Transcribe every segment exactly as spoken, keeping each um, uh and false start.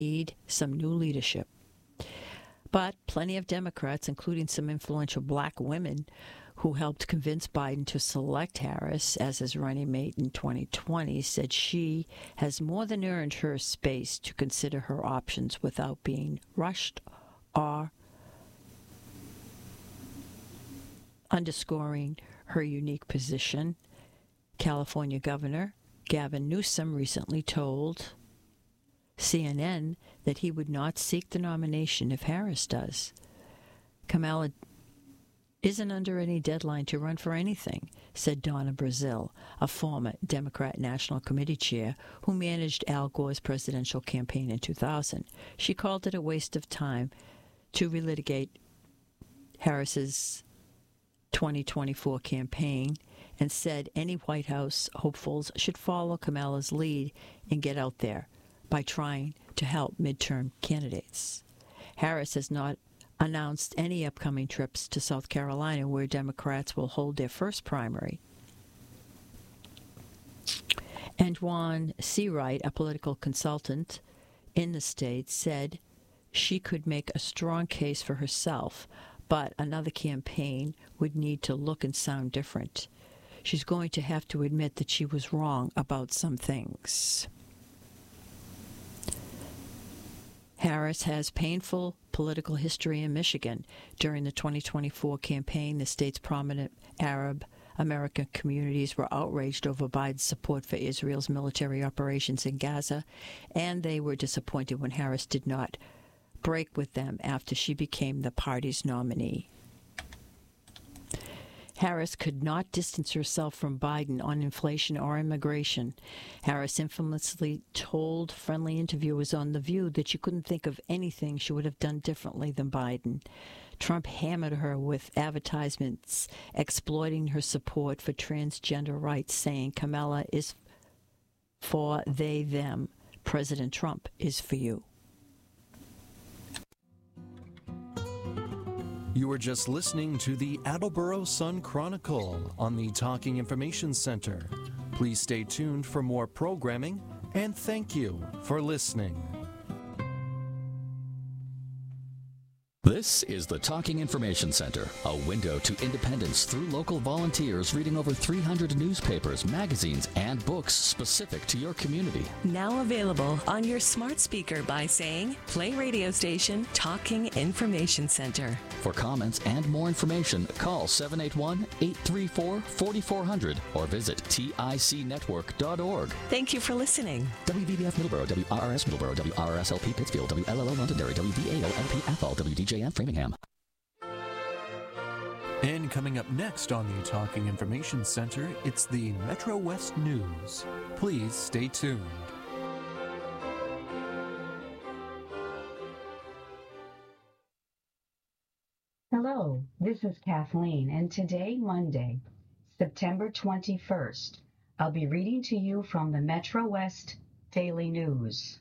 need some new leadership. But plenty of Democrats, including some influential black women who helped convince Biden to select Harris as his running mate in twenty twenty, said she has more than earned her space to consider her options without being rushed or underscoring her unique position. California Governor Gavin Newsom recently told C N N that he would not seek the nomination if Harris does. Kamala isn't under any deadline to run for anything, said Donna Brazile, a former Democrat National Committee chair who managed Al Gore's presidential campaign in two thousand. She called it a waste of time to relitigate Harris's twenty twenty-four campaign and said any White House hopefuls should follow Kamala's lead and get out there by trying to help midterm candidates. Harris has not announced any upcoming trips to South Carolina, where Democrats will hold their first primary. And Juan Seawright, a political consultant in the state, said she could make a strong case for herself, but another campaign would need to look and sound different. She's going to have to admit that she was wrong about some things. Harris has painful political history in Michigan. During the twenty twenty-four campaign, the state's prominent Arab American communities were outraged over Biden's support for Israel's military operations in Gaza, and they were disappointed when Harris did not break with them after she became the party's nominee. Harris could not distance herself from Biden on inflation or immigration. Harris infamously told friendly interviewers on The View that she couldn't think of anything she would have done differently than Biden. Trump hammered her with advertisements exploiting her support for transgender rights, saying Kamala is for they, them. President Trump is for you. You were just listening to the Attleboro Sun Chronicle on the Talking Information Center. Please stay tuned for more programming, and thank you for listening. This is the Talking Information Center, a window to independence through local volunteers reading over three hundred newspapers, magazines, and books specific to your community. Now available on your smart speaker by saying, play radio station Talking Information Center. For comments and more information, call seven eight one, eight three four, four four zero zero or visit tic network dot org. Thank you for listening. W V B F Middleborough, W R R S Middleborough, W R R S L P Pittsfield, W L L O Londonderry, W V A O L P Athol, W D J F Framingham. And coming up next on the Talking Information Center, it's the Metro West News. Please stay tuned. Hello, this is Kathleen, and today, Monday, September twenty-first, I'll be reading to you from the Metro West Daily News.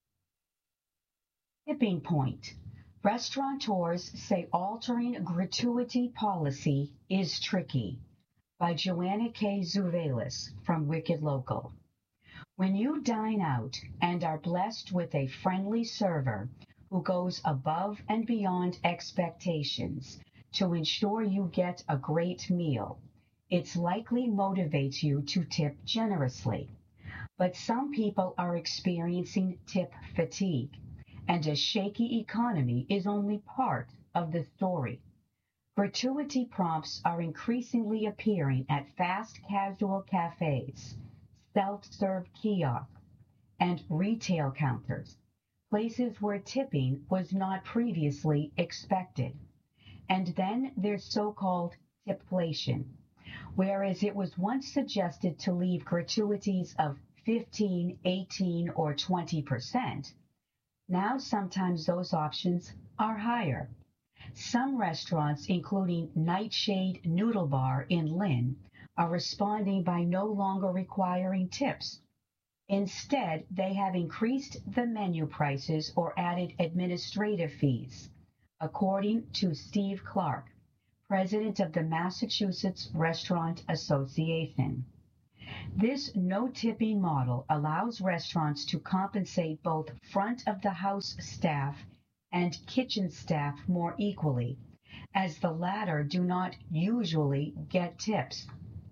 Tipping point. Restaurateurs say altering gratuity policy is tricky. By Joanna K. Zuvelis from Wicked Local. When you dine out and are blessed with a friendly server who goes above and beyond expectations to ensure you get a great meal, it likely motivates you to tip generously. But some people are experiencing tip fatigue, and a shaky economy is only part of the story. Gratuity prompts are increasingly appearing at fast casual cafes, self-serve kiosks, and retail counters, places where tipping was not previously expected. And then there's so-called tipflation, whereas it was once suggested to leave gratuities of fifteen, eighteen, or twenty percent, now sometimes those options are higher. Some restaurants, including Nightshade Noodle Bar in Lynn, are responding by no longer requiring tips. Instead, they have increased the menu prices or added administrative fees, according to Steve Clark, president of the Massachusetts Restaurant Association. This no-tipping model allows restaurants to compensate both front-of-the-house staff and kitchen staff more equally, as the latter do not usually get tips.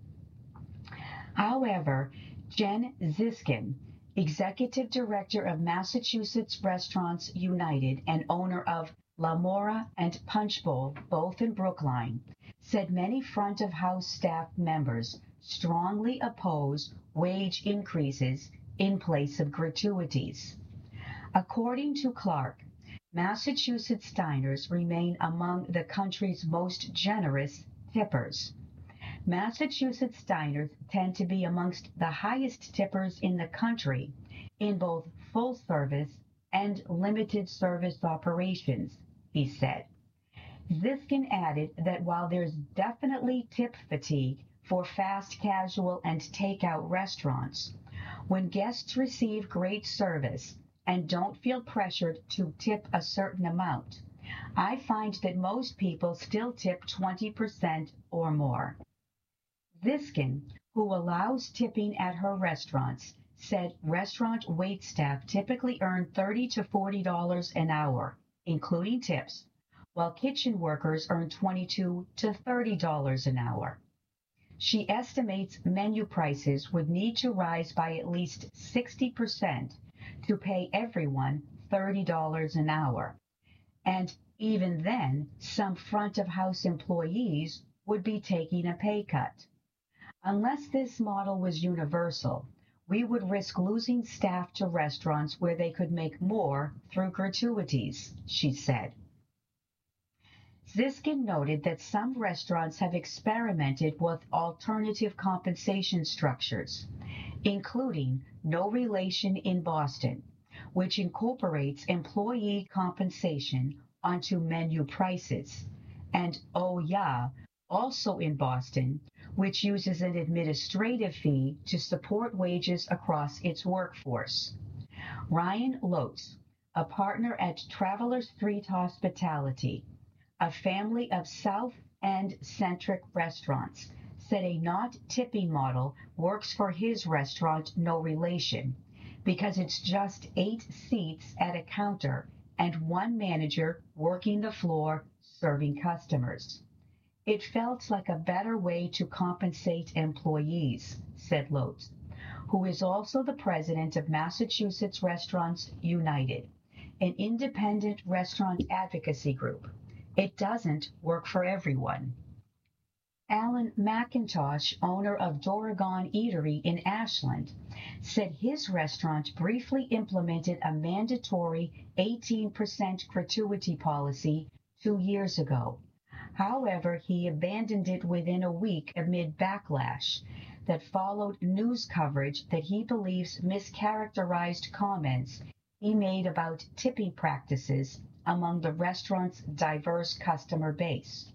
However, Jen Ziskin, Executive Director of Massachusetts Restaurants United and owner of La Mora and Punch Bowl, both in Brookline, said many front-of-house staff members strongly oppose wage increases in place of gratuities. According to Clark, Massachusetts diners remain among the country's most generous tippers. Massachusetts diners tend to be amongst the highest tippers in the country in both full service and limited service operations, he said. Ziskin added that while there's definitely tip fatigue for fast casual and takeout restaurants, when guests receive great service and don't feel pressured to tip a certain amount, I find that most people still tip twenty percent or more. Ziskin, who allows tipping at her restaurants, said restaurant waitstaff typically earn thirty to forty dollars an hour, including tips, while kitchen workers earn twenty-two to thirty dollars an hour. She estimates menu prices would need to rise by at least sixty percent to pay everyone thirty dollars an hour. And even then, some front-of-house employees would be taking a pay cut. Unless this model was universal, we would risk losing staff to restaurants where they could make more through gratuities, she said. Ziskin noted that some restaurants have experimented with alternative compensation structures, including No Relation in Boston, which incorporates employee compensation onto menu prices, and Oh Yeah, also in Boston, which uses an administrative fee to support wages across its workforce. Ryan Lotz, a partner at Traveler Street Hospitality, a family of South End-centric restaurants, said a not tipping model works for his restaurant No Relation because it's just eight seats at a counter and one manager working the floor serving customers. It felt like a better way to compensate employees, said Lotz, who is also the president of Massachusetts Restaurants United, an independent restaurant advocacy group. It doesn't work for everyone. Alan McIntosh, owner of Doragon Eatery in Ashland, said his restaurant briefly implemented a mandatory eighteen percent gratuity policy two years ago. However, he abandoned it within a week amid backlash that followed news coverage that he believes mischaracterized comments he made about tipping practices among the restaurant's diverse customer base.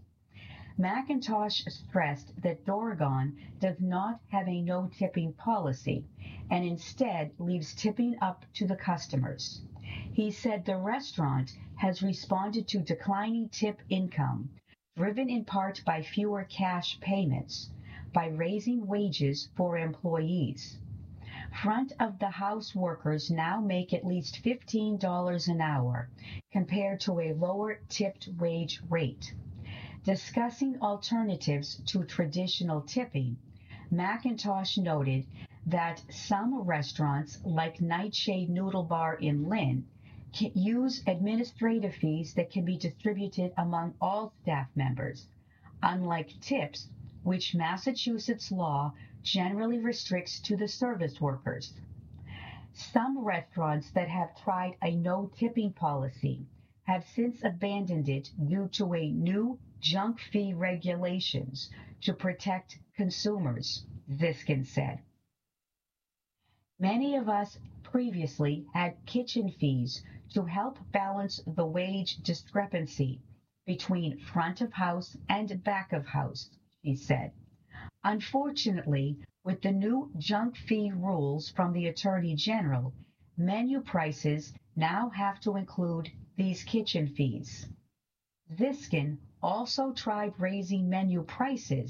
McIntosh stressed that Doragon does not have a no-tipping policy and instead leaves tipping up to the customers. He said the restaurant has responded to declining tip income, driven in part by fewer cash payments, by raising wages for employees. Front-of-the-house workers now make at least fifteen dollars an hour, compared to a lower tipped wage rate. Discussing alternatives to traditional tipping, McIntosh noted that some restaurants, like Nightshade Noodle Bar in Lynn, can use administrative fees that can be distributed among all staff members, unlike tips, which Massachusetts law generally restricts to the service workers. Some restaurants that have tried a no-tipping policy have since abandoned it due to a new junk fee regulations to protect consumers, Ziskin said. Many of us previously had kitchen fees to help balance the wage discrepancy between front of house and back of house, she said. Unfortunately, with the new junk fee rules from the Attorney General, menu prices now have to include these kitchen fees. Ziskin also tried raising menu prices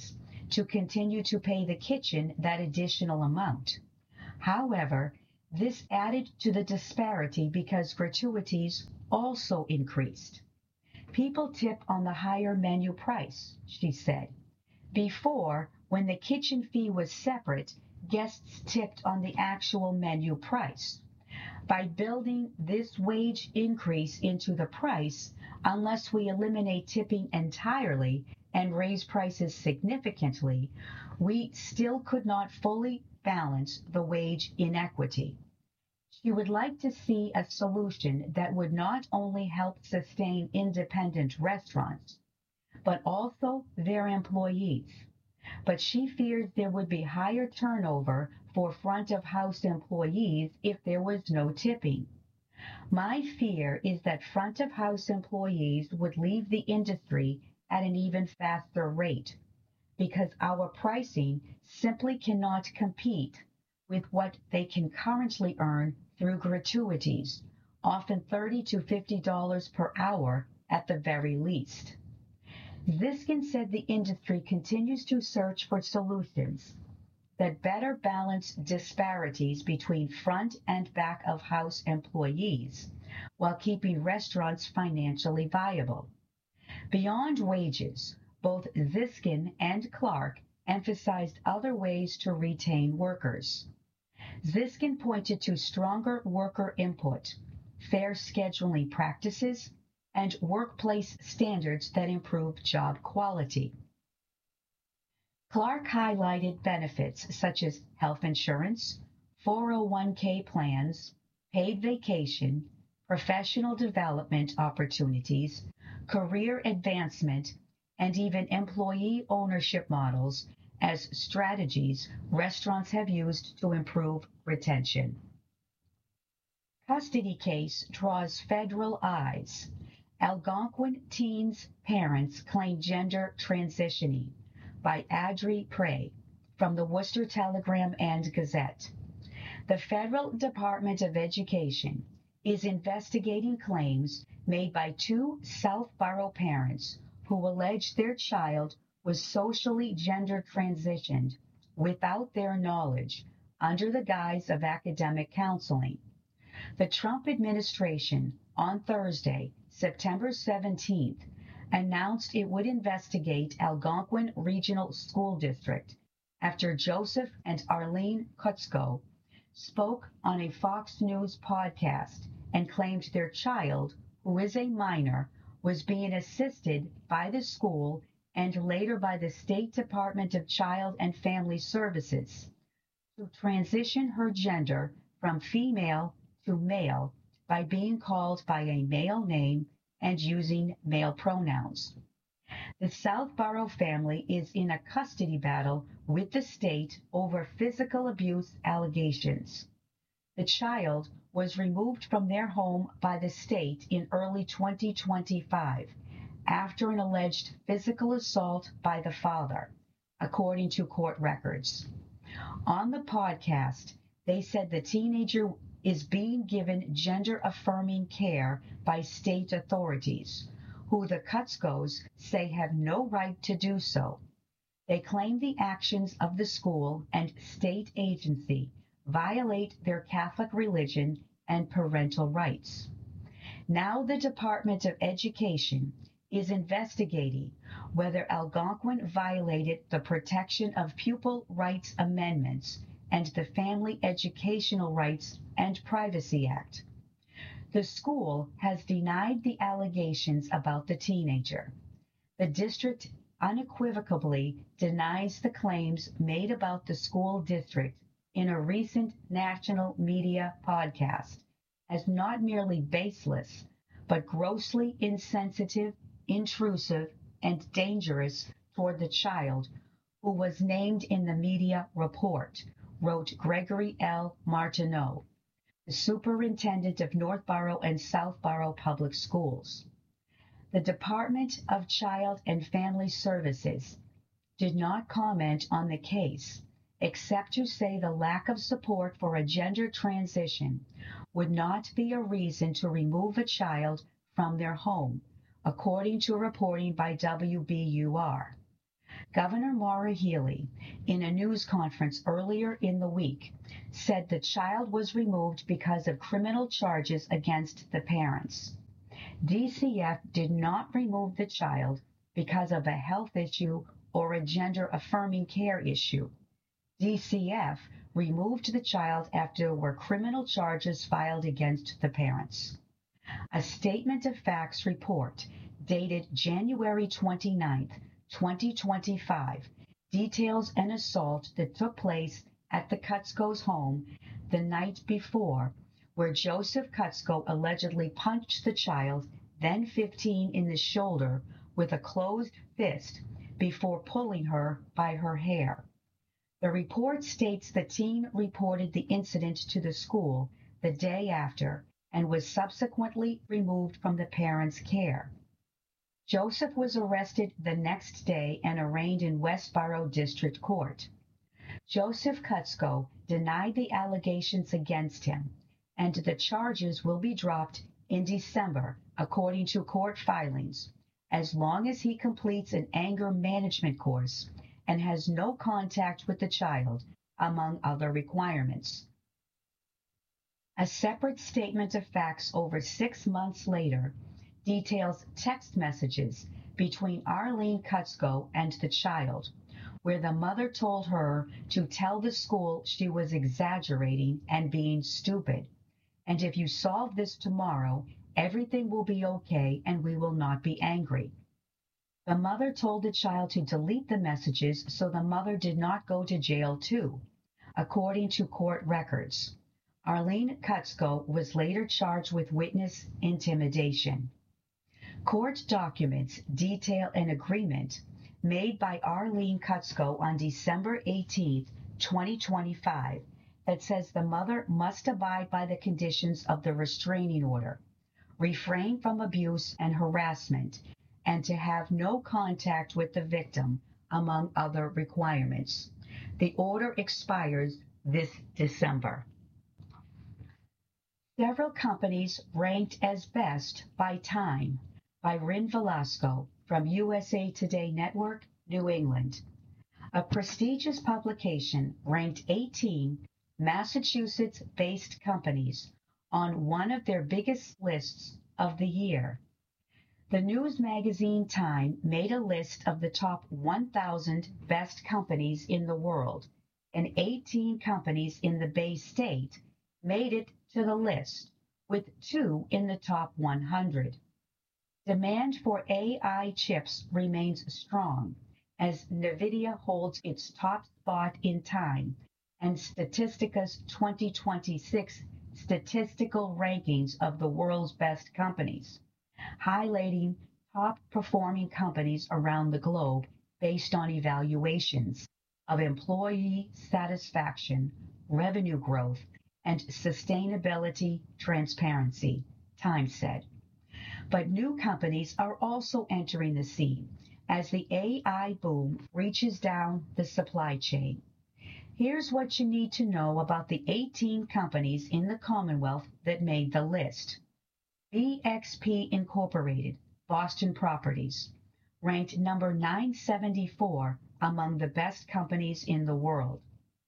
to continue to pay the kitchen that additional amount. However, this added to the disparity because gratuities also increased. People tip on the higher menu price, she said. Before, when the kitchen fee was separate, guests tipped on the actual menu price. By building this wage increase into the price, unless we eliminate tipping entirely and raise prices significantly, we still could not fully balance the wage inequity. She would like to see a solution that would not only help sustain independent restaurants, but also their employees. But she fears there would be higher turnover for front-of-house employees if there was no tipping. My fear is that front-of-house employees would leave the industry at an even faster rate, because our pricing simply cannot compete with what they can currently earn through gratuities, often thirty to fifty dollars per hour at the very least. Ziskin said the industry continues to search for solutions that better balance disparities between front and back of house employees while keeping restaurants financially viable. Beyond wages, both Ziskin and Clark emphasized other ways to retain workers. Ziskin pointed to stronger worker input, fair scheduling practices, and workplace standards that improve job quality. Clark highlighted benefits such as health insurance, four oh one k plans, paid vacation, professional development opportunities, career advancement, and even employee ownership models as strategies restaurants have used to improve retention. Custody case draws federal eyes. Algonquin teens' parents claim gender transitioning, by Adri Prey, from the Worcester Telegram and Gazette. The Federal Department of Education is investigating claims made by two Southborough parents who allege their child was socially gender transitioned without their knowledge under the guise of academic counseling. The Trump administration on Thursday, September seventeenth, announced it would investigate Algonquin Regional School District after Joseph and Arlene Kutzko spoke on a Fox News podcast and claimed their child, who is a minor, was being assisted by the school and later by the State Department of Child and Family Services to transition her gender from female to male by being called by a male name and using male pronouns. The Southborough family is in a custody battle with the state over physical abuse allegations. The child was removed from their home by the state in early twenty twenty-five after an alleged physical assault by the father, according to court records. On the podcast, they said the teenager is being given gender-affirming care by state authorities, who the Kutzkos say have no right to do so. They claim the actions of the school and state agency violate their Catholic religion and parental rights. Now the Department of Education is investigating whether Algonquin violated the Protection of Pupil Rights Amendments and the Family Educational Rights and Privacy Act. The school has denied the allegations about the teenager. The district unequivocally denies the claims made about the school district in a recent national media podcast as not merely baseless, but grossly insensitive, intrusive, and dangerous toward the child, who was named in the media report, wrote Gregory L. Martineau, the superintendent of Northborough and Southborough Public Schools. The Department of Child and Family Services did not comment on the case, except to say the lack of support for a gender transition would not be a reason to remove a child from their home, according to reporting by W B U R. Governor Maura Healey, in a news conference earlier in the week, said the child was removed because of criminal charges against the parents. D C F did not remove the child because of a health issue or a gender-affirming care issue. D C F removed the child after there were criminal charges filed against the parents. A statement of facts report dated January twenty-ninth, twenty twenty-five details an assault that took place at the Kutzko's home the night before, where Joseph Kutzko allegedly punched the child, then fifteen, in the shoulder with a closed fist before pulling her by her hair. The report states the teen reported the incident to the school the day after and was subsequently removed from the parents' care. Joseph was arrested the next day and arraigned in Westboro District Court. Joseph Kutzko denied the allegations against him, and the charges will be dropped in December, according to court filings, as long as he completes an anger management course and has no contact with the child, among other requirements. A separate statement of facts over six months later details text messages between Arlene Kutzko and the child, where the mother told her to tell the school she was exaggerating and being stupid, and if you solve this tomorrow, everything will be okay and we will not be angry. The mother told the child to delete the messages so the mother did not go to jail too, according to court records. Arlene Kutzko was later charged with witness intimidation. Court documents detail an agreement made by Arlene Kutzko on December eighteenth, twenty twenty-five, that says the mother must abide by the conditions of the restraining order, refrain from abuse and harassment, and to have no contact with the victim, among other requirements. The order expires this December. Several companies ranked as best by Time by Rin Velasco from U S A Today Network, New England. A prestigious publication ranked eighteen Massachusetts-based companies on one of their biggest lists of the year. The news magazine Time made a list of the top one thousand best companies in the world, and eighteen companies in the Bay State made it to the list, with two in the top one hundred. Demand for A I chips remains strong, as NVIDIA holds its top spot in Time and Statistica's twenty twenty-six statistical rankings of the world's best companies, highlighting top-performing companies around the globe based on evaluations of employee satisfaction, revenue growth, and sustainability transparency, Time said. But new companies are also entering the scene as the A I boom reaches down the supply chain. Here's what you need to know about the eighteen companies in the Commonwealth that made the list. B X P Incorporated, Boston Properties, ranked number nine seventy-four among the best companies in the world.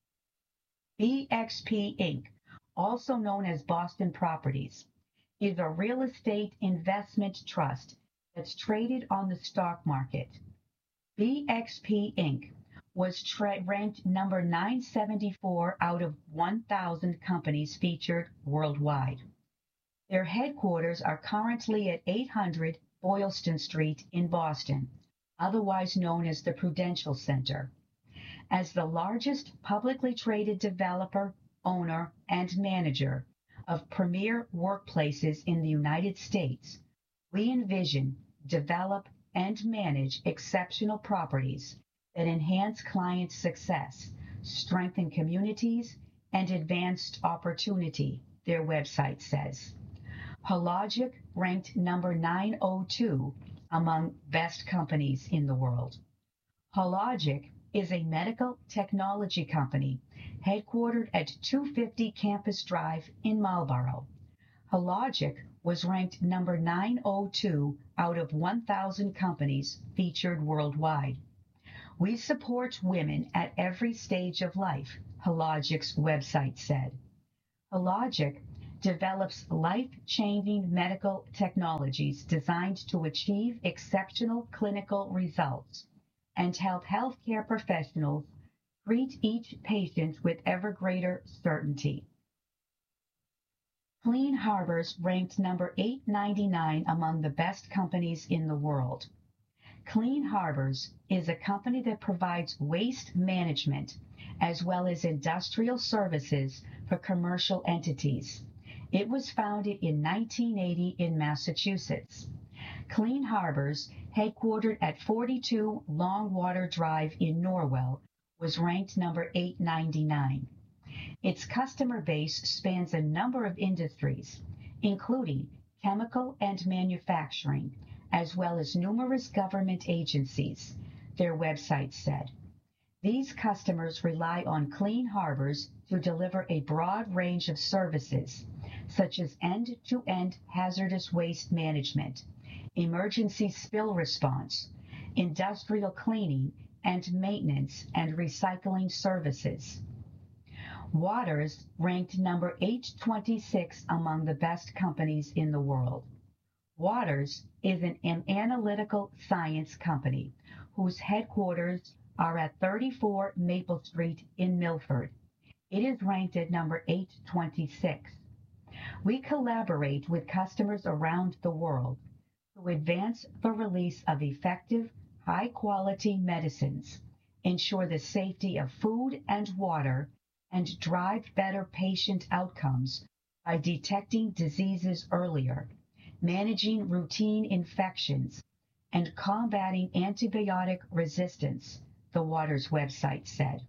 B X P Incorporated, also known as Boston Properties, is a real estate investment trust that's traded on the stock market. B X P Incorporated was tra- ranked number nine seventy-four out of one thousand companies featured worldwide. Their headquarters are currently at eight hundred Boylston Street in Boston, otherwise known as the Prudential Center. As the largest publicly traded developer, owner, and manager of premier workplaces in the United States, we envision, develop, and manage exceptional properties that enhance client success, strengthen communities, and advance opportunity, their website says. Hologic ranked number nine oh two among best companies in the world. Hologic is a medical technology company headquartered at two fifty Campus Drive in Marlborough. Hologic was ranked number nine oh two out of one thousand companies featured worldwide. We support women at every stage of life, Hologic's website said. Hologic develops life-changing medical technologies designed to achieve exceptional clinical results and help healthcare professionals treat each patient with ever greater certainty. Clean Harbors ranked number eight ninety-nine among the best companies in the world. Clean Harbors is a company that provides waste management as well as industrial services for commercial entities. It was founded in nineteen eighty in Massachusetts. Clean Harbors, headquartered at forty-two Longwater Drive in Norwell, was ranked number eight ninety-nine. Its customer base spans a number of industries, including chemical and manufacturing, as well as numerous government agencies, their website said. These customers rely on Clean Harbors to deliver a broad range of services, such as end-to-end hazardous waste management, emergency spill response, industrial cleaning, and maintenance and recycling services. Waters ranked number eight twenty-six among the best companies in the world. Waters is an, an analytical science company whose headquarters are at thirty-four Maple Street in Milford. It is ranked at number eight twenty-six. We collaborate with customers around the world to advance the release of effective, high-quality medicines, ensure the safety of food and water, and drive better patient outcomes by detecting diseases earlier, managing routine infections, and combating antibiotic resistance, the Waters website said.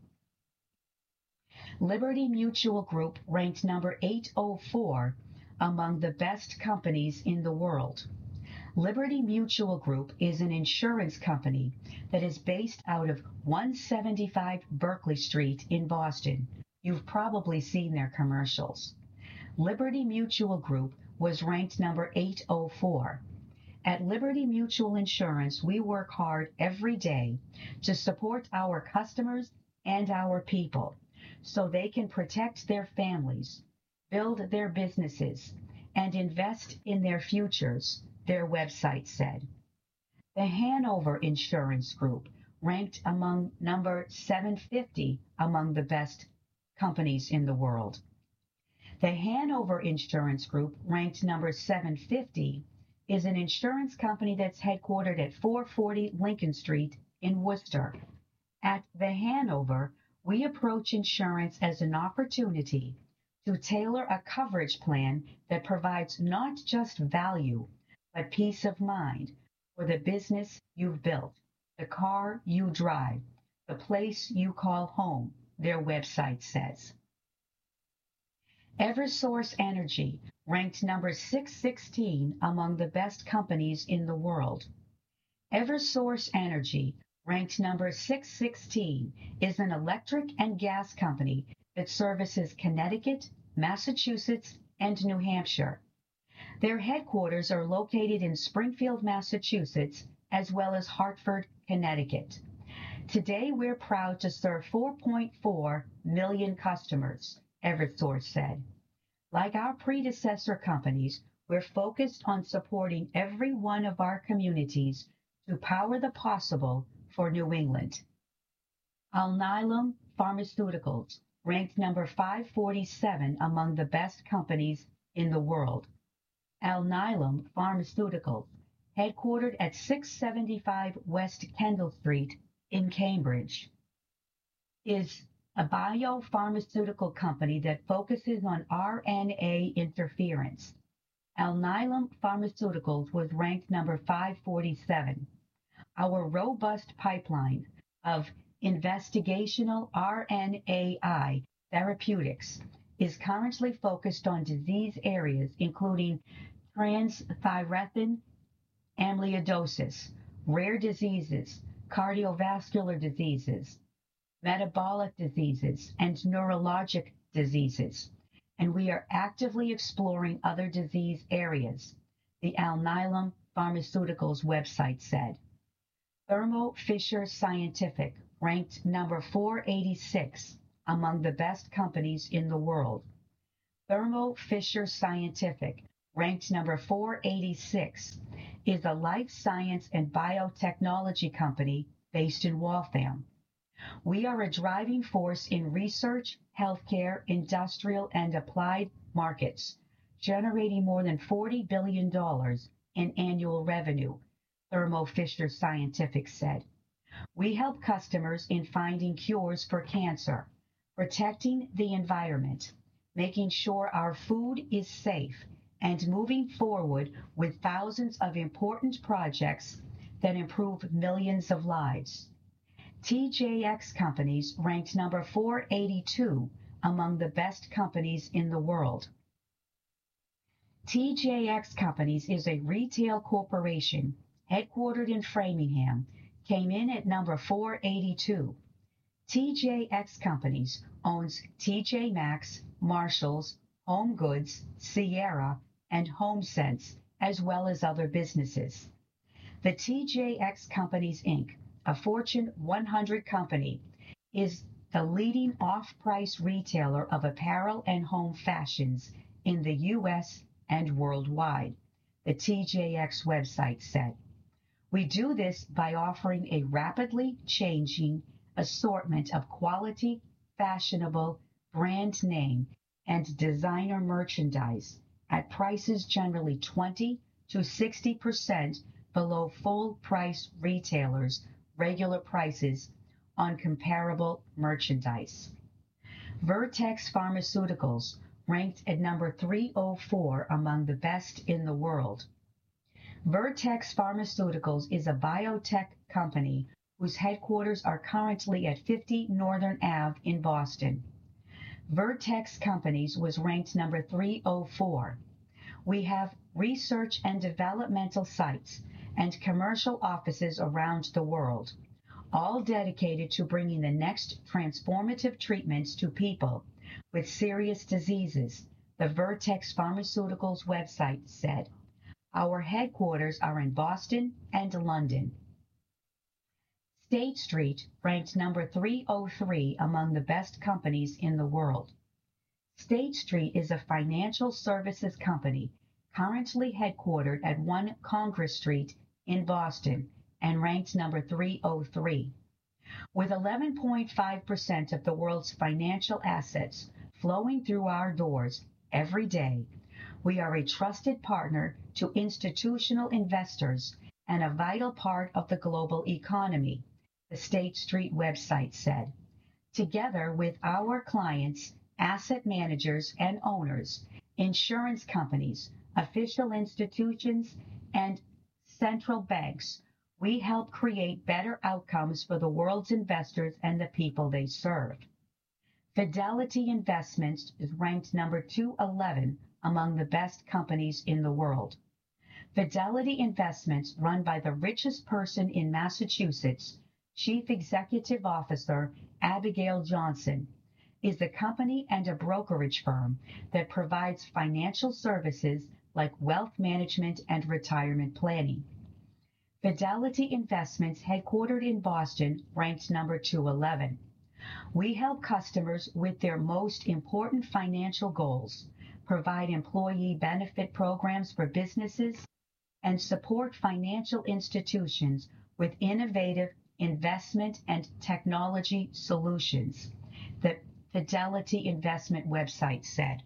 Liberty Mutual Group ranked number eight oh four among the best companies in the world. Liberty Mutual Group is an insurance company that is based out of one seventy-five Berkeley Street in Boston. You've probably seen their commercials. Liberty Mutual Group was ranked number eight oh four. At Liberty Mutual Insurance, we work hard every day to support our customers and our people so they can protect their families, build their businesses, and invest in their futures, their website said. The Hanover Insurance Group ranked among number seven fifty among the best companies in the world. The Hanover Insurance Group, ranked number seven fifty, is an insurance company that's headquartered at four forty Lincoln Street in Worcester. At The Hanover, we approach insurance as an opportunity to tailor a coverage plan that provides not just value, but peace of mind for the business you've built, the car you drive, the place you call home, their website says. Eversource Energy ranked number six sixteen among the best companies in the world. Eversource Energy, ranked number six sixteen, is an electric and gas company that services Connecticut, Massachusetts, and New Hampshire. Their headquarters are located in Springfield, Massachusetts, as well as Hartford, Connecticut. Today, we're proud to serve four point four million customers, Eversource said. Like our predecessor companies, we're focused on supporting every one of our communities to power the possible for New England. Alnylam Pharmaceuticals, ranked number five forty-seven among the best companies in the world. Alnylam Pharmaceuticals, headquartered at six seventy-five West Kendall Street in Cambridge, is a biopharmaceutical company that focuses on R N A interference. Alnylam Pharmaceuticals was ranked number five forty-seven. Our robust pipeline of investigational R N A I therapeutics is currently focused on disease areas including transthyretin amyloidosis, rare diseases, cardiovascular diseases, metabolic diseases, and neurologic diseases, and we are actively exploring other disease areas, the Alnylam Pharmaceuticals website said. Thermo Fisher Scientific ranked number four eighty-six among the best companies in the world. Thermo Fisher Scientific, ranked number four eighty-six, is a life science and biotechnology company based in Waltham. We are a driving force in research, healthcare, industrial, and applied markets, generating more than forty billion dollars in annual revenue, Thermo Fisher Scientific said. We help customers in finding cures for cancer, protecting the environment, making sure our food is safe, and moving forward with thousands of important projects that improve millions of lives. T J X Companies ranked number four eighty-two among the best companies in the world. T J X Companies is a retail corporation headquartered in Framingham, came in at number four eighty-two. T J X Companies owns T J Maxx, Marshalls, Home Goods, Sierra, and HomeSense, as well as other businesses. The T J X Companies, Incorporated, a Fortune one hundred company, is the leading off-price retailer of apparel and home fashions in the U S and worldwide, the T J X website said. We do this by offering a rapidly changing assortment of quality, fashionable, brand name, and designer merchandise at prices generally twenty to sixty percent below full-price retailers' regular prices on comparable merchandise. Vertex Pharmaceuticals ranked at number three oh four among the best in the world. Vertex Pharmaceuticals is a biotech company whose headquarters are currently at fifty Northern Avenue in Boston. Vertex Companies was ranked number three oh four. We have research and developmental sites and commercial offices around the world, all dedicated to bringing the next transformative treatments to people with serious diseases, the Vertex Pharmaceuticals website said. Our headquarters are in Boston and London. State Street ranked number three oh three among the best companies in the world. State Street is a financial services company currently headquartered at one Congress Street in Boston and ranked number three oh three. With eleven point five percent of the world's financial assets flowing through our doors every day, we are a trusted partner to institutional investors and a vital part of the global economy, the State Street website said. Together with our clients, asset managers and owners, insurance companies, official institutions, and central banks, we help create better outcomes for the world's investors and the people they serve. Fidelity Investments is ranked number two eleven among the best companies in the world. Fidelity Investments, run by the richest person in Massachusetts, Chief Executive Officer Abigail Johnson, is a company and a brokerage firm that provides financial services like wealth management and retirement planning. Fidelity Investments, headquartered in Boston, ranked number two eleven. We help customers with their most important financial goals, provide employee benefit programs for businesses, and support financial institutions with innovative investment and technology solutions, the Fidelity Investment website said.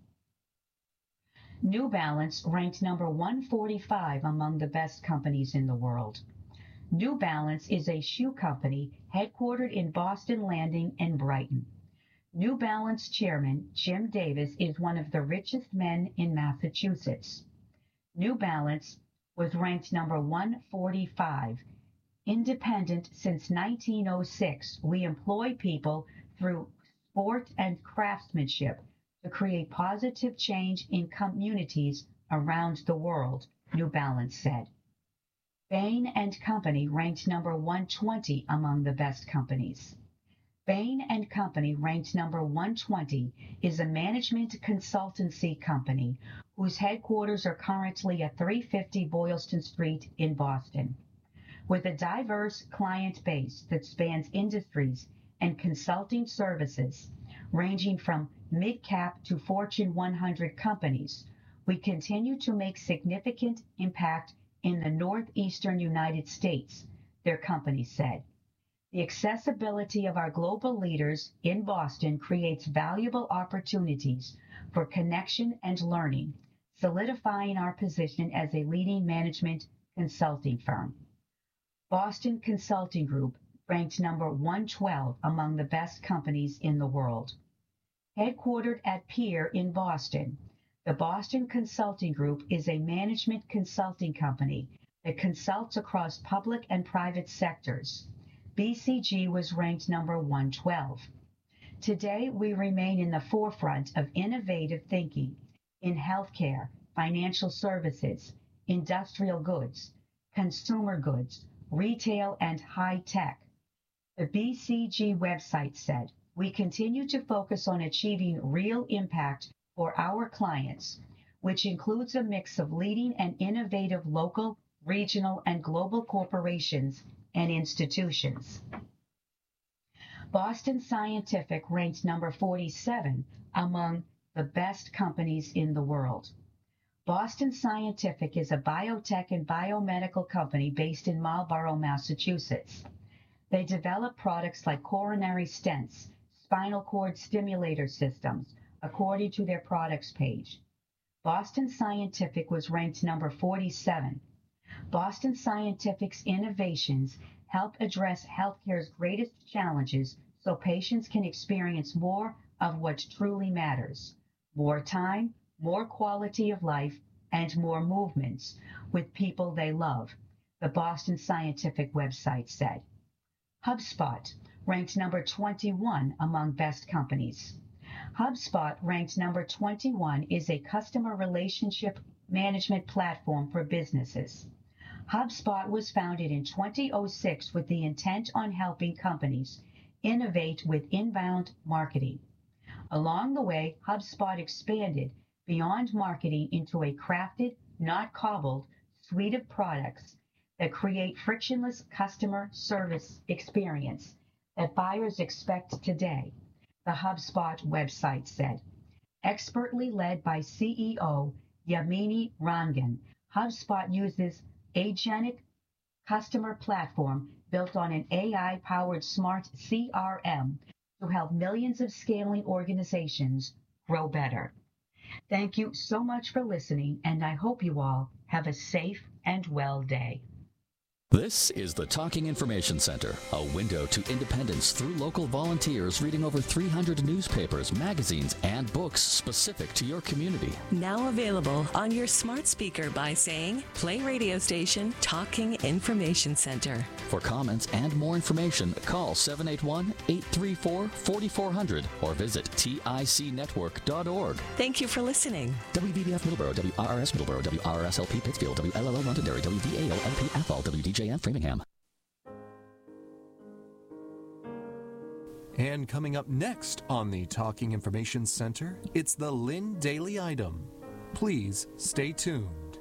New Balance ranked number one forty-five among the best companies in the world. New Balance is a shoe company headquartered in Boston Landing and Brighton. New Balance chairman Jim Davis is one of the richest men in Massachusetts. New Balance was ranked number one forty-five. Independent since nineteen oh six, we employ people through sport and craftsmanship to create positive change in communities around the world, New Balance said. Bain and Company ranked number one twenty among the best companies. Bain and Company, ranked number one twenty, is a management consultancy company whose headquarters are currently at three fifty Boylston Street in Boston. With a diverse client base that spans industries and consulting services ranging from mid-cap to Fortune one hundred companies, we continue to make significant impact in the northeastern United States, their company said. The accessibility of our global leaders in Boston creates valuable opportunities for connection and learning, solidifying our position as a leading management consulting firm. Boston Consulting Group ranked number one hundred twelve among the best companies in the world. Headquartered at Pier in Boston, the Boston Consulting Group is a management consulting company that consults across public and private sectors. B C G was ranked number one hundred twelve. Today, we remain in the forefront of innovative thinking in healthcare, financial services, industrial goods, consumer goods, retail, and high tech. The B C G website said, "We continue to focus on achieving real impact for our clients, which includes a mix of leading and innovative local, regional, and global corporations and institutions." Boston Scientific ranked number forty-seven among the best companies in the world. Boston Scientific is a biotech and biomedical company based in Marlborough, Massachusetts. They develop products like coronary stents, spinal cord stimulator systems, according to their products page. Boston Scientific was ranked number forty-seven. Boston Scientific's innovations help address healthcare's greatest challenges so patients can experience more of what truly matters: more time, more quality of life, and more movements with people they love, the Boston Scientific website said. HubSpot ranked number twenty-one among best companies. HubSpot, ranked number twenty-one, is a customer relationship management platform for businesses. HubSpot was founded in two thousand six with the intent on helping companies innovate with inbound marketing. Along the way, HubSpot expanded beyond marketing into a crafted, not cobbled, suite of products that create frictionless customer service experience that buyers expect today, the HubSpot website said. Expertly led by C E O Yamini Rangan, HubSpot uses agentic customer platform built on an A I-powered smart C R M to help millions of scaling organizations grow better. Thank you so much for listening, and I hope you all have a safe and well day. This is the Talking Information Center, a window to independence through local volunteers reading over three hundred newspapers, magazines, and books specific to your community. Now available on your smart speaker by saying, play radio station Talking Information Center. For comments and more information, call seven eight one, eight three four, four four zero zero or visit T I C network dot org. Thank you for listening. W V B F Middleborough, W R R S Middleborough, W R R S L P Pittsfield, W L L O Londonderry, W V A L L P Athol, W D J M Framingham. And coming up next on the Talking Information Center, it's the Lynn Daily Item. Please stay tuned.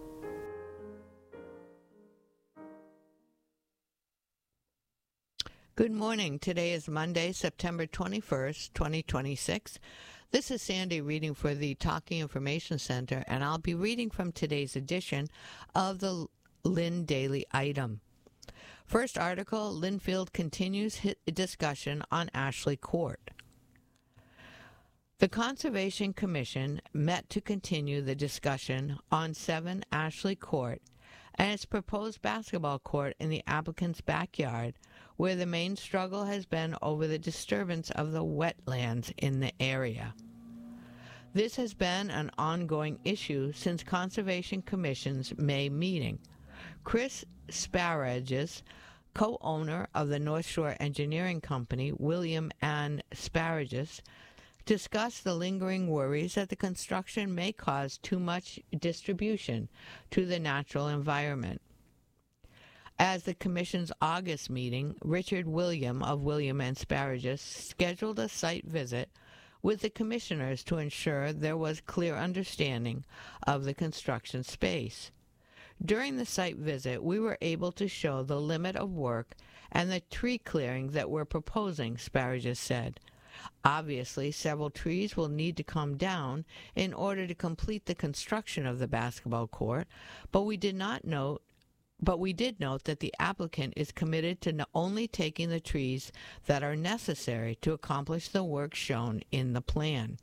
Good morning. Today is Monday, September twenty-first, twenty twenty-six. This is Sandy reading for the Talking Information Center, and I'll be reading from today's edition of the Lynn Daily Item. First article, Linfield continues his discussion on Ashley Court. The Conservation Commission met to continue the discussion on seven Ashley Court and its proposed basketball court in the applicant's backyard, where the main struggle has been over the disturbance of the wetlands in the area. This has been an ongoing issue since Conservation Commission's May meeting. Chris Sparagus, co-owner of the North Shore Engineering Company, William and Sparagus, discussed the lingering worries that the construction may cause too much distribution to the natural environment. As the Commission's August meeting, Richard William of William and Sparagus scheduled a site visit with the commissioners to ensure there was clear understanding of the construction space. During the site visit, we were able to show the limit of work and the tree clearing that we're proposing, Spargus said. Obviously, several trees will need to come down in order to complete the construction of the basketball court, but we did not note But we did note that the applicant is committed to only taking the trees that are necessary to accomplish the work shown in the plan.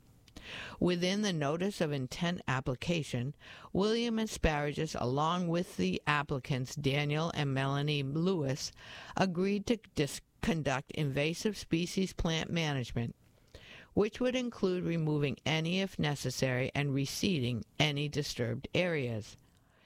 Within the Notice of Intent application, William Spargus, along with the applicants Daniel and Melanie Lewis, agreed to dis- conduct invasive species plant management, which would include removing any if necessary and reseeding any disturbed areas.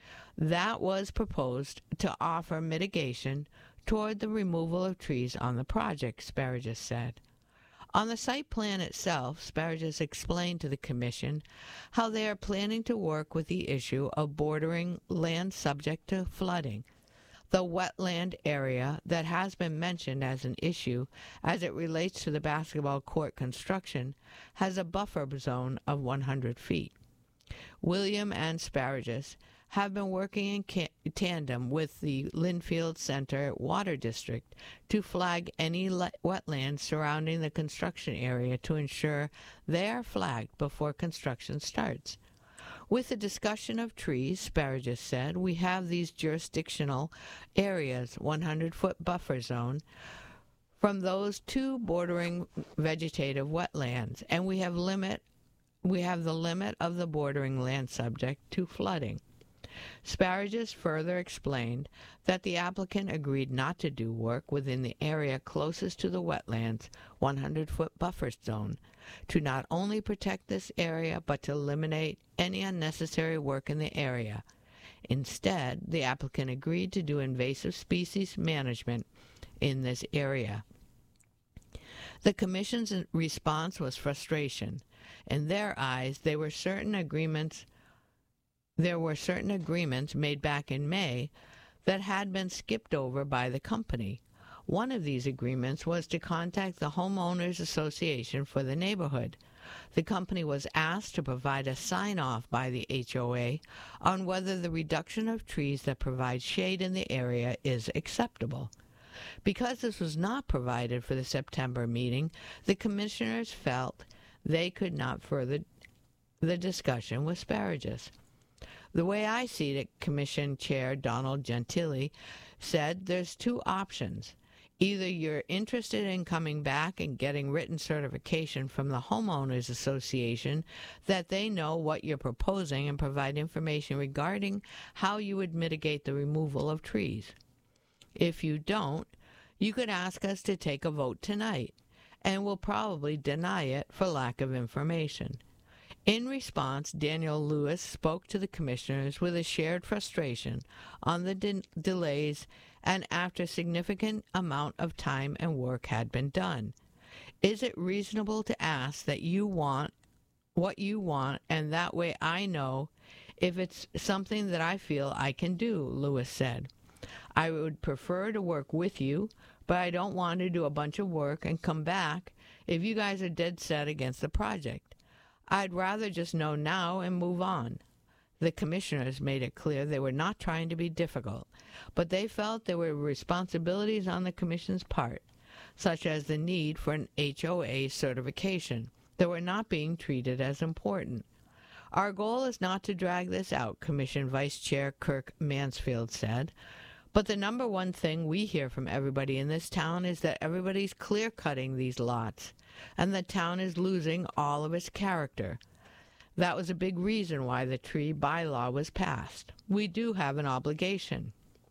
That was proposed to offer mitigation toward the removal of trees on the project, Spargus said. On the site plan itself, Spargus explained to the Commission how they are planning to work with the issue of bordering land subject to flooding. The wetland area that has been mentioned as an issue as it relates to the basketball court construction has a buffer zone of one hundred feet. William and Spargus have been working in ca- tandem with the Linfield Center Water District to flag any le- wetlands surrounding the construction area to ensure they are flagged before construction starts. With the discussion of trees, Spargus said, we have these jurisdictional areas, one hundred foot buffer zone, from those two bordering vegetative wetlands, and we have limit we have the limit of the bordering land subject to flooding. Spargus further explained that the applicant agreed not to do work within the area closest to the wetlands one hundred foot buffer zone to not only protect this area but to eliminate any unnecessary work in the area. Instead, the applicant agreed to do invasive species management in this area. The Commission's response was frustration. In their eyes, there were certain agreements There were certain agreements made back in May that had been skipped over by the company. One of these agreements was to contact the Homeowners Association for the neighborhood. The company was asked to provide a sign-off by the H O A on whether the reduction of trees that provide shade in the area is acceptable. Because this was not provided for the September meeting, the commissioners felt they could not further the discussion with Spargus. The way I see it, Commission Chair Donald Gentili said there's two options. Either you're interested in coming back and getting written certification from the Homeowners Association that they know what you're proposing and provide information regarding how you would mitigate the removal of trees. If you don't, you could ask us to take a vote tonight, and we'll probably deny it for lack of information. In response, Daniel Lewis spoke to the commissioners with a shared frustration on the de- delays and after significant amount of time and work had been done. Is it reasonable to ask that you want what you want, and that way I know if it's something that I feel I can do, Lewis said. I would prefer to work with you, but I don't want to do a bunch of work and come back if you guys are dead set against the project. I'd rather just know now and move on. The commissioners made it clear they were not trying to be difficult, but they felt there were responsibilities on the commission's part, such as the need for an H O A certification, that were not being treated as important. Our goal is not to drag this out, Commission Vice Chair Kirk Mansfield said, but the number one thing we hear from everybody in this town is that everybody's clear-cutting these lots, and the town is losing all of its character. That was a big reason why the tree bylaw was passed. We do have an obligation.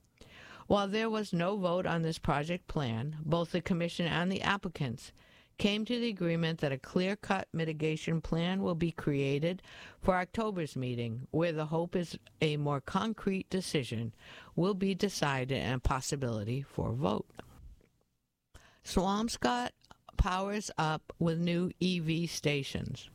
While there was no vote on this project plan, both the Commission and the applicants came to the agreement that a clear-cut mitigation plan will be created for October's meeting, where the hope is a more concrete decision will be decided and a possibility for a vote. Swampscott powers up with new E V stations.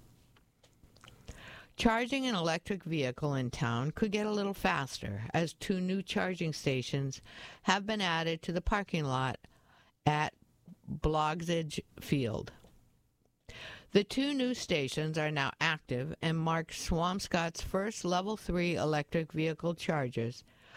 Charging an electric vehicle in town could get a little faster, as two new charging stations have been added to the parking lot at Blogsage Field. The two new stations are now active and mark Swampscott's first level three electric vehicle chargers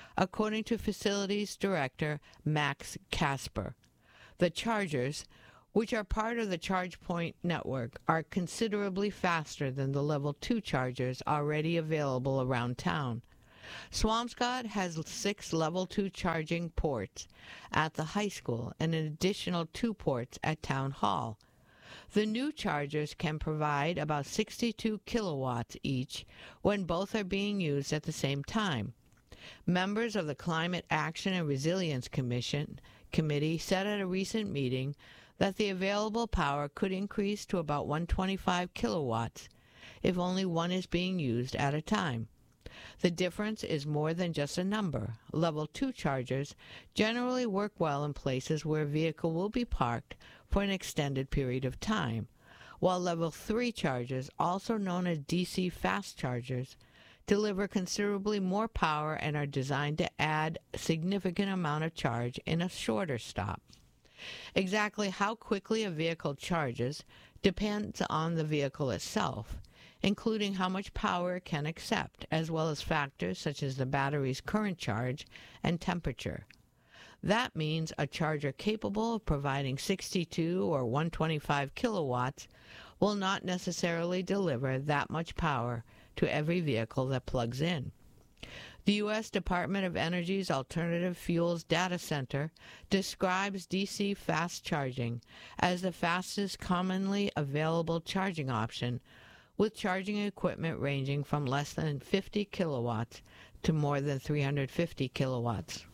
according to Facilities Director Max Casper. The chargers, which are part of the ChargePoint network, are considerably faster than the Level two chargers already available around town. Swampscott has six Level two charging ports at the high school and an additional two ports at Town Hall. The new chargers can provide about sixty-two kilowatts each when both are being used at the same time. Members of the Climate Action and Resilience Commission Committee said at a recent meeting that the available power could increase to about one hundred twenty-five kilowatts if only one is being used at a time. The difference is more than just a number. Level two chargers generally work well in places where a vehicle will be parked for an extended period of time, while Level three chargers, also known as D C fast chargers, deliver considerably more power and are designed to add a significant amount of charge in a shorter stop. Exactly how quickly a vehicle charges depends on the vehicle itself, including how much power it can accept, as well as factors such as the battery's current charge and temperature. That means a charger capable of providing sixty-two or one hundred twenty-five kilowatts will not necessarily deliver that much power to every vehicle that plugs in. The U S Department of Energy's Alternative Fuels Data Center describes D C fast charging as the fastest commonly available charging option, with charging equipment ranging from less than fifty kilowatts to more than three hundred fifty kilowatts.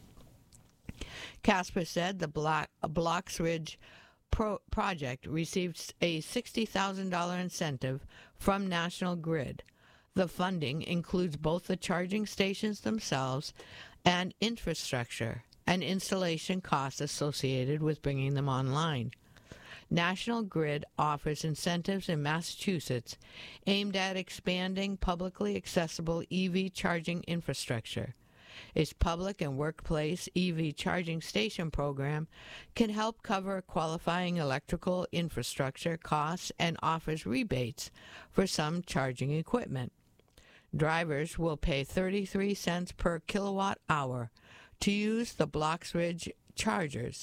Casper said the Block, Blocks Ridge Pro project received a sixty thousand dollars incentive from National Grid. The funding includes both the charging stations themselves and infrastructure and installation costs associated with bringing them online. National Grid offers incentives in Massachusetts aimed at expanding publicly accessible E V charging infrastructure. Its public and workplace E V charging station program can help cover qualifying electrical infrastructure costs and offers rebates for some charging equipment. Drivers will pay thirty-three cents per kilowatt hour to use the Blocks Ridge chargers,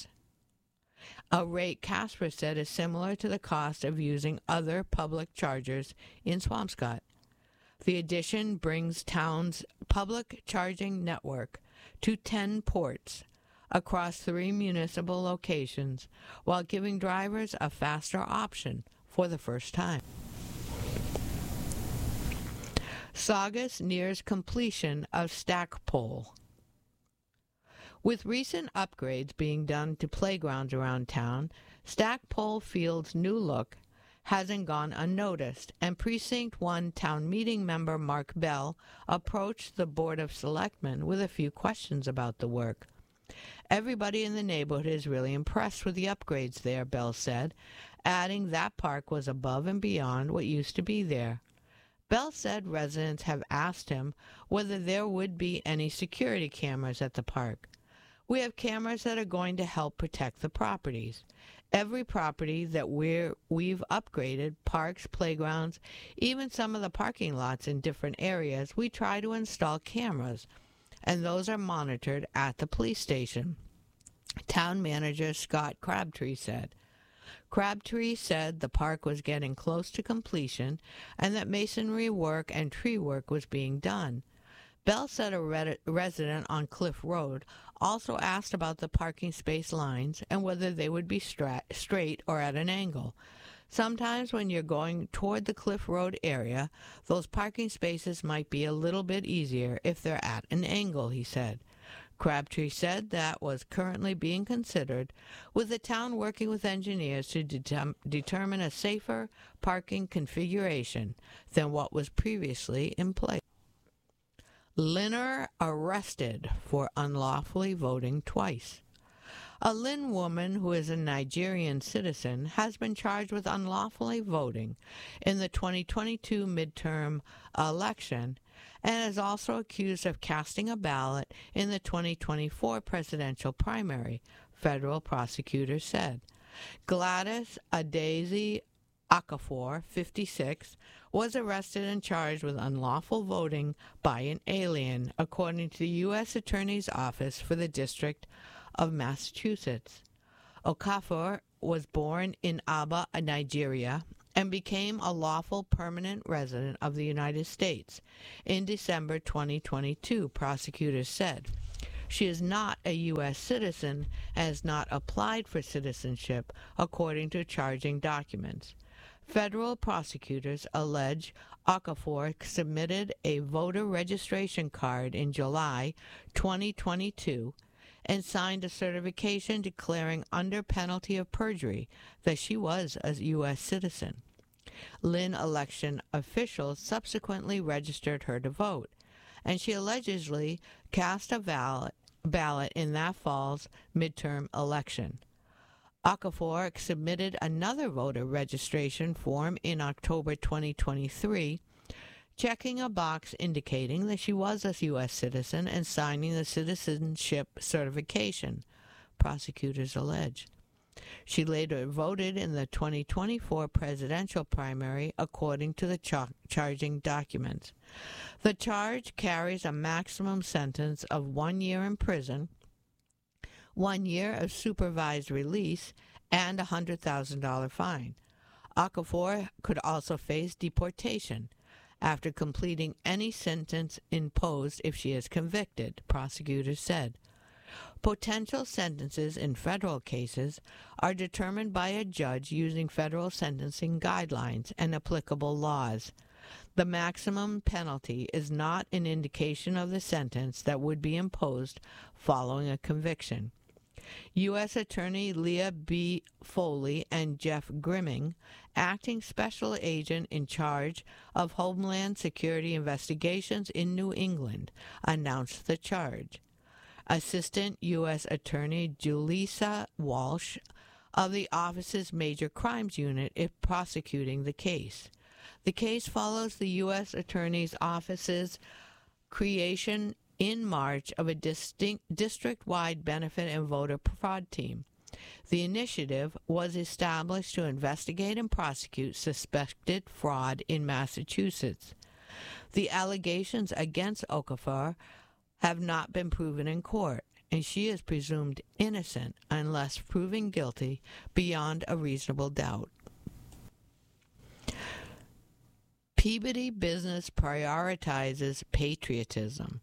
a rate Casper said is similar to the cost of using other public chargers in Swampscott. The addition brings town's public charging network to ten ports across three municipal locations, while giving drivers a faster option for the first time. Saugus nears completion of Stackpole. With recent upgrades being done to playgrounds around town, Stackpole Field's new look hasn't gone unnoticed, and Precinct one town meeting member Mark Bell approached the Board of Selectmen with a few questions about the work. Everybody in the neighborhood is really impressed with the upgrades there, Bell said, adding that park was above and beyond what used to be there. Bell said residents have asked him whether there would be any security cameras at the park. We have cameras that are going to help protect the properties. Every property that we're, we've upgraded, parks, playgrounds, even some of the parking lots in different areas, we try to install cameras, and those are monitored at the police station, Town Manager Scott Crabtree said. Crabtree said the park was getting close to completion and that masonry work and tree work was being done. Bell said a re- resident on Cliff Road also asked about the parking space lines and whether they would be stra- straight or at an angle. Sometimes when you're going toward the Cliff Road area, those parking spaces might be a little bit easier if they're at an angle, he said. Crabtree said that was currently being considered, with the town working with engineers to de- determine a safer parking configuration than what was previously in place. Linner arrested for unlawfully voting twice. A Lynn woman who is a Nigerian citizen has been charged with unlawfully voting in the twenty twenty-two midterm election and is also accused of casting a ballot in the twenty twenty-four presidential primary, federal prosecutors said. Gladys Adazi Okafor, fifty-six, was arrested and charged with unlawful voting by an alien, according to the U S Attorney's Office for the District of Massachusetts. Okafor was born in Aba, Nigeria, and became a lawful permanent resident of the United States in December twenty twenty-two, prosecutors said. She is not a U S citizen and has not applied for citizenship, according to charging documents. Federal prosecutors allege Okafor submitted a voter registration card in July twenty twenty-two and signed a certification declaring under penalty of perjury that she was a U S citizen. Lynn election officials subsequently registered her to vote, and she allegedly cast a ballot, ballot in that fall's midterm election. Okafor submitted another voter registration form in October twenty twenty-three, checking a box indicating that she was a U S citizen and signing the citizenship certification, prosecutors allege. She later voted in the twenty twenty-four presidential primary, according to the char- charging documents. The charge carries a maximum sentence of one year in prison, one year of supervised release, and a one hundred thousand dollars fine. Okafor could also face deportation after completing any sentence imposed if she is convicted, prosecutors said. Potential sentences in federal cases are determined by a judge using federal sentencing guidelines and applicable laws. The maximum penalty is not an indication of the sentence that would be imposed following a conviction. U S Attorney Leah B. Foley and Jeff Grimming, acting special agent in charge of Homeland Security investigations in New England, announced the charge. Assistant U S Attorney Julissa Walsh of the office's Major Crimes Unit is prosecuting the case. The case follows the U S Attorney's Office's creation in March of a distinct district-wide benefit and voter fraud team. The initiative was established to investigate and prosecute suspected fraud in Massachusetts. The allegations against Okafor have not been proven in court, and she is presumed innocent unless proven guilty beyond a reasonable doubt. Peabody Business prioritizes patriotism.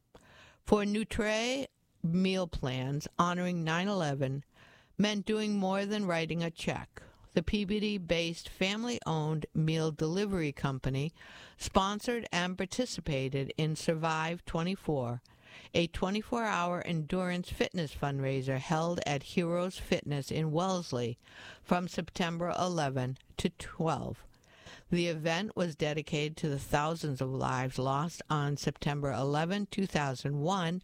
For Nutri meal plans honoring nine eleven meant doing more than writing a check. The Peabody-based family-owned meal delivery company sponsored and participated in Survive twenty-four, a twenty-four hour endurance fitness fundraiser held at Heroes Fitness in Wellesley from September eleventh to twelfth. The event was dedicated to the thousands of lives lost on September eleventh, two thousand one,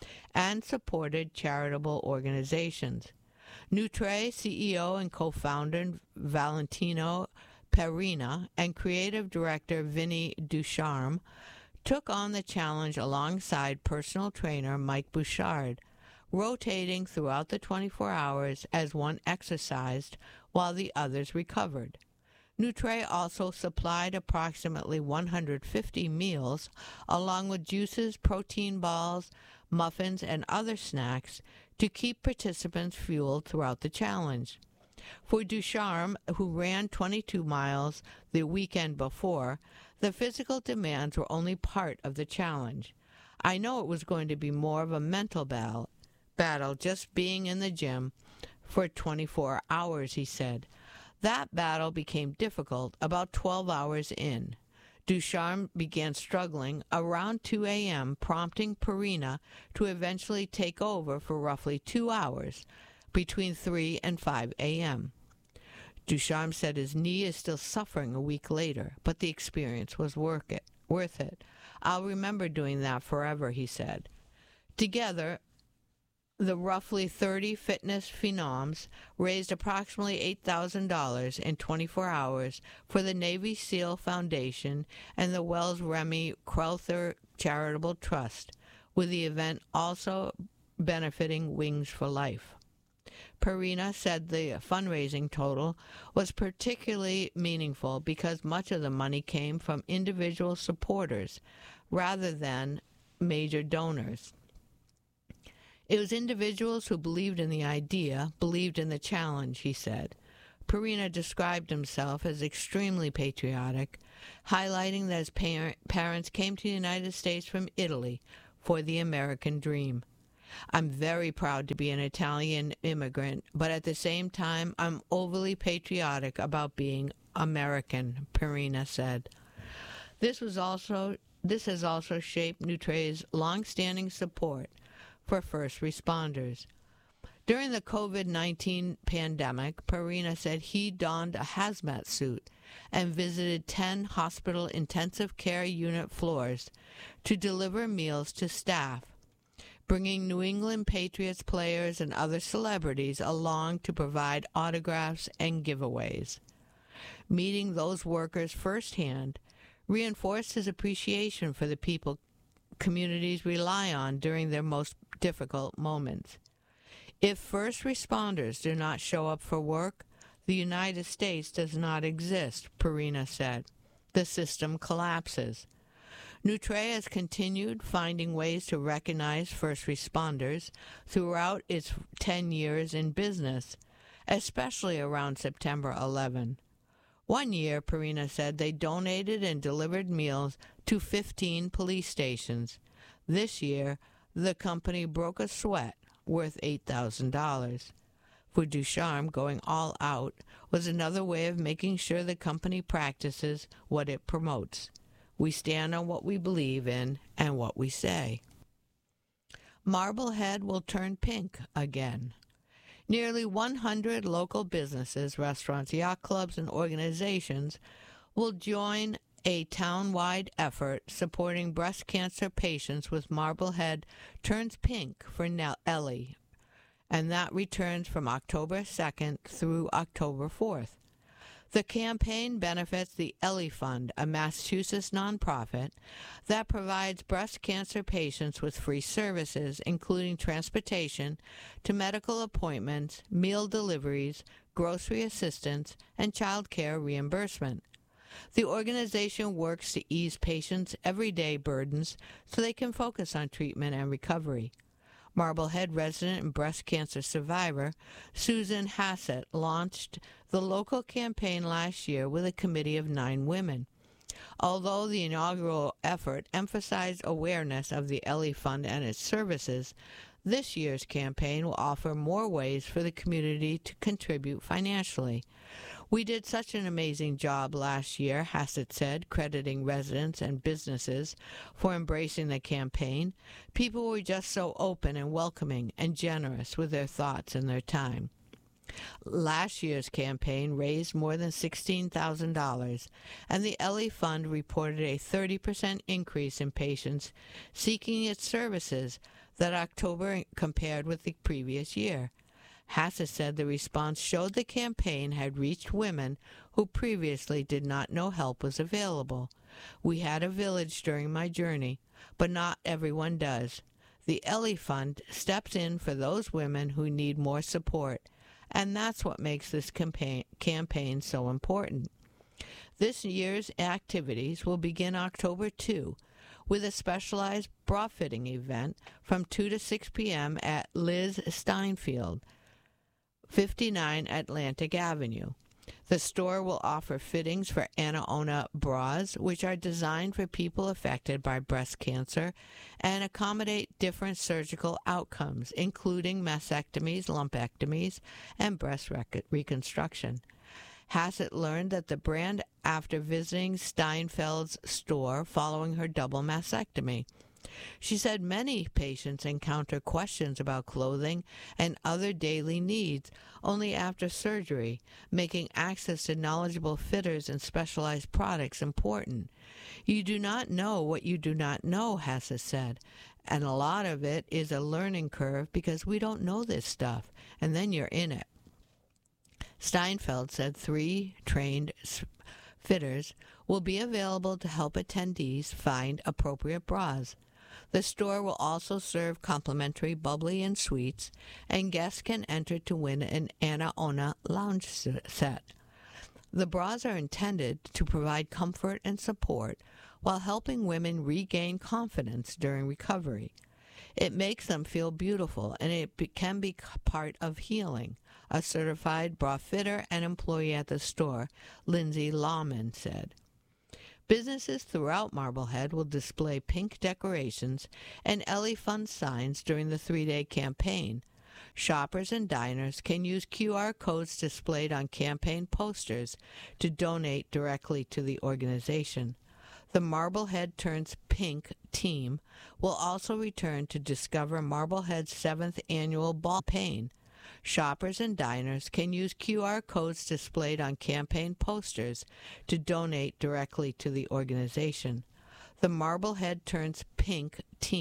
and supported charitable organizations. Nutri C E O and co-founder Valentino Perina and creative director Vinny Ducharme took on the challenge alongside personal trainer Mike Bouchard, rotating throughout the twenty-four hours as one exercised while the others recovered. Nutri also supplied approximately one hundred fifty meals, along with juices, protein balls, muffins, and other snacks to keep participants fueled throughout the challenge. For Ducharme, who ran twenty-two miles the weekend before, the physical demands were only part of the challenge. I know it was going to be more of a mental battle, battle just being in the gym for twenty-four hours, he said. That battle became difficult about twelve hours in. Ducharme began struggling around two a.m., prompting Perina to eventually take over for roughly two hours, between three and five a.m. Ducharme said his knee is still suffering a week later, but the experience was worth it. Worth it. I'll remember doing that forever, he said. Together, the roughly thirty fitness phenoms raised approximately eight thousand dollars in twenty-four hours for the Navy SEAL Foundation and the Wells Remy Crowther Charitable Trust, with the event also benefiting Wings for Life. Purina said the fundraising total was particularly meaningful because much of the money came from individual supporters rather than major donors. It was individuals who believed in the idea, believed in the challenge, he said. Purina described himself as extremely patriotic, highlighting that his par- parents came to the United States from Italy for the American dream. I'm very proud to be an Italian immigrant, but at the same time, I'm overly patriotic about being American, Purina said. This was also this has also shaped Nutrea's long-standing support for first responders. During the COVID nineteen pandemic, Purina said he donned a hazmat suit and visited ten hospital intensive care unit floors to deliver meals to staff, bringing New England Patriots players and other celebrities along to provide autographs and giveaways. Meeting those workers firsthand reinforced his appreciation for the people communities rely on during their most difficult moments. If first responders do not show up for work, the United States does not exist, Purina said. The system collapses. Nutrea has continued finding ways to recognize first responders throughout its ten years in business, especially around September eleventh. One year, Purina said, they donated and delivered meals to fifteen police stations. This year, the company broke a sweat worth eight thousand dollars. For Ducharme, going all out was another way of making sure the company practices what it promotes. We stand on what we believe in and what we say. Marblehead will turn pink again. Nearly one hundred local businesses, restaurants, yacht clubs, and organizations will join a town-wide effort supporting breast cancer patients with Marblehead Turns Pink for Ellie, and that returns from October second through October fourth. The campaign benefits the Ellie Fund, a Massachusetts nonprofit that provides breast cancer patients with free services, including transportation to medical appointments, meal deliveries, grocery assistance, and child care reimbursement. The organization works to ease patients' everyday burdens so they can focus on treatment and recovery. Marblehead resident and breast cancer survivor Susan Hassett launched the local campaign last year with a committee of nine women. Although the inaugural effort emphasized awareness of the Ellie Fund and its services, this year's campaign will offer more ways for the community to contribute financially. We did such an amazing job last year, Hassett said, crediting residents and businesses for embracing the campaign. People were just so open and welcoming and generous with their thoughts and their time. Last year's campaign raised more than sixteen thousand dollars, and the Ellie Fund reported a thirty percent increase in patients seeking its services that October compared with the previous year. Hassett said the response showed the campaign had reached women who previously did not know help was available. We had a village during my journey, but not everyone does. The Ellie Fund steps in for those women who need more support, and that's what makes this campaign, campaign so important. This year's activities will begin October second with a specialized bra fitting event from two to six p.m. at Liz Steinfeld, fifty-nine Atlantic Avenue. The store will offer fittings for Anaona bras, which are designed for people affected by breast cancer and accommodate different surgical outcomes, including mastectomies, lumpectomies, and breast rec- reconstruction. Hassett learned that the brand after visiting Steinfeld's store following her double mastectomy. She said many patients encounter questions about clothing and other daily needs only after surgery, making access to knowledgeable fitters and specialized products important. You do not know what you do not know, Hassett said, and a lot of it is a learning curve because we don't know this stuff, and then you're in it. Steinfeld said three trained fitters will be available to help attendees find appropriate bras. The store will also serve complimentary bubbly and sweets, and guests can enter to win an Ana Ona lounge set. The bras are intended to provide comfort and support while helping women regain confidence during recovery. It makes them feel beautiful, and it be- can be part of healing, a certified bra fitter and employee at the store, Lindsay Lawman, said. Businesses throughout Marblehead will display pink decorations and Ellie Fun signs during the three-day campaign. Shoppers and diners can use Q R codes displayed on campaign posters to donate directly to the organization. The Marblehead Turns Pink team will also return to discover Marblehead's seventh annual ball campaign. Shoppers and diners can use Q R codes displayed on campaign posters to donate directly to the organization. The Marblehead Turns Pink team